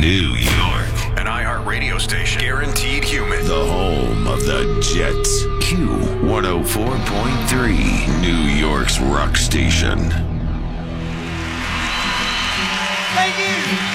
New York. An iHeartRadio station. Guaranteed human. The home of the Jets. Q104.3. New York's rock station. Thank you.